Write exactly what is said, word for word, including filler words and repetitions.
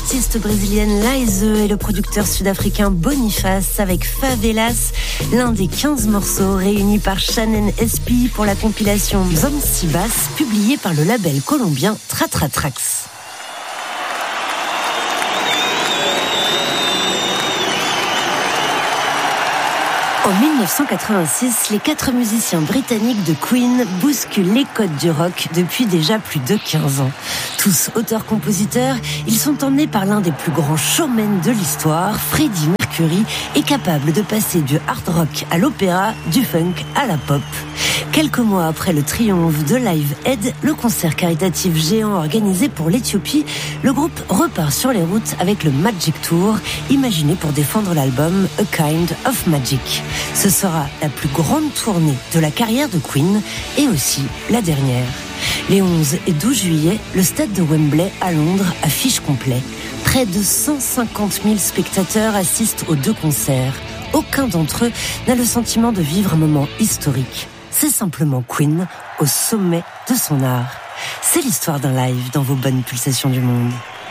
l'artiste brésilienne Laïse et le producteur sud-africain Boniface avec Favelas, l'un des quinze morceaux réunis par Shannon S P pour la compilation Zanzibas, publiée par le label colombien Tratra Tracks. En dix-neuf cent quatre-vingt-six, les quatre musiciens britanniques de Queen bousculent les codes du rock depuis déjà plus de quinze ans. Tous auteurs-compositeurs, ils sont emmenés par l'un des plus grands showmen de l'histoire, Freddie Mercury, est capable de passer du hard rock à l'opéra, du funk à la pop. Quelques mois après le triomphe de Live Aid, le concert caritatif géant organisé pour l'Éthiopie, le groupe repart sur les routes avec le Magic Tour, imaginé pour défendre l'album A Kind of Magic. Ce sera la plus grande tournée de la carrière de Queen et aussi la dernière. Les onze et douze juillet, le stade de Wembley à Londres affiche complet. Près de cent cinquante mille spectateurs assistent aux deux concerts. Aucun d'entre eux n'a le sentiment de vivre un moment historique. C'est simplement Queen au sommet de son art. C'est l'histoire d'un live dans vos bonnes pulsations du monde.